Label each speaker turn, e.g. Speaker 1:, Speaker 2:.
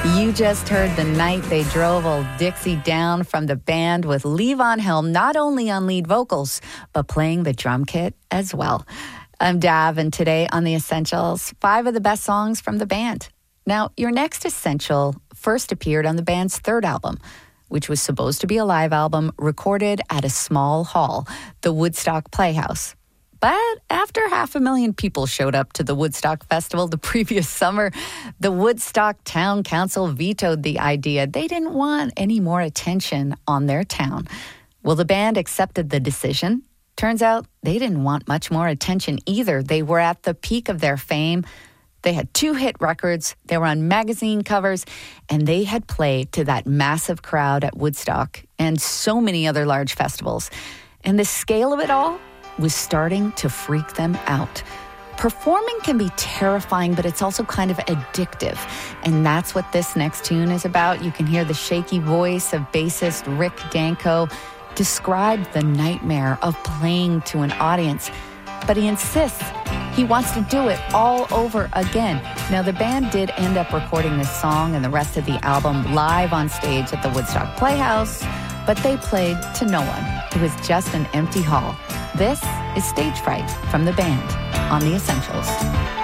Speaker 1: You just heard The Night They Drove Old Dixie Down from the band with Levon Helm not only on lead vocals, but playing the drum kit as well. I'm Dav, and today on The Essentials, 5 of the best songs from the band. Now, your next Essential first appeared on the band's third album, which was supposed to be a live album recorded at a small hall, the Woodstock Playhouse. But after 500,000 people showed up to the Woodstock Festival the previous summer, the Woodstock Town Council vetoed the idea. They didn't want any more attention on their town. Well, the band accepted the decision. Turns out they didn't want much more attention either. They were at the peak of their fame. They had 2 hit records, they were on magazine covers, and they had played to that massive crowd at Woodstock and so many other large festivals. And the scale of it all was starting to freak them out. Performing can be terrifying, but it's also kind of addictive. And that's what this next tune is about. You can hear the shaky voice of bassist Rick Danko describe the nightmare of playing to an audience. But he insists he wants to do it all over again. Now, the band did end up recording this song and the rest of the album live on stage at the Woodstock Playhouse, but they played to no one. It was just an empty hall. This is Stage Fright from the band on The Essentials.